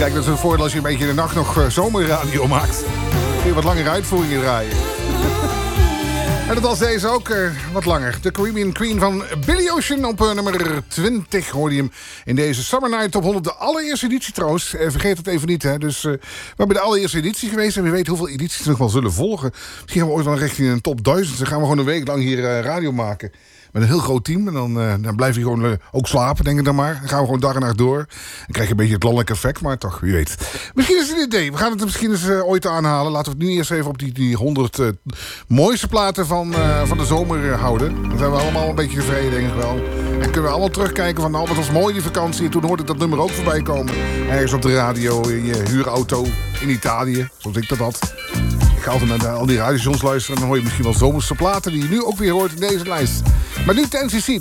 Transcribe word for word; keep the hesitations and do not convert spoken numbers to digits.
Kijk, dat is het voordeel als je een beetje in de nacht nog uh, zomerradio maakt. Kun je wat langere uitvoeringen draaien. En dat was deze ook uh, wat langer. De Caribbean Queen van Billy Ocean op uh, nummer twintig hoorde je hem in deze Summer Night Top honderd. De allereerste editie trouwens. Uh, vergeet het even niet. Hè. Dus uh, we hebben de allereerste editie geweest. En wie weet hoeveel edities nog wel zullen volgen. Misschien gaan we ooit wel richting een top duizend. Dan gaan we gewoon een week lang hier uh, radio maken. Met een heel groot team. En dan, uh, dan blijf je gewoon uh, ook slapen, denk ik dan maar. Dan gaan we gewoon dag en nacht door. Dan krijg je een beetje het landelijk effect, maar toch, wie weet. Misschien is het een idee. We gaan het misschien eens uh, ooit aanhalen. Laten we het nu eerst even op die, die honderd uh, mooiste platen van, uh, van de zomer uh, houden. Dan zijn we allemaal een beetje tevreden, denk ik wel. En kunnen we allemaal terugkijken van, nou, wat was mooi die vakantie. En toen hoorde ik dat nummer ook voorbij komen. Ergens op de radio, in je huurauto, in Italië. Zoals ik dat had. Ik ga altijd naar al die radiostations luisteren. En dan hoor je misschien wel zomerse platen die je nu ook weer hoort in deze lijst. Maar nu Ten C C,